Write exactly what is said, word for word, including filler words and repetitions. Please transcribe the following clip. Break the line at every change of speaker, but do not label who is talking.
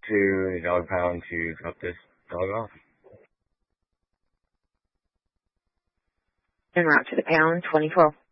to the dog pound to drop this dog off.
En route to the pound, twenty twelve.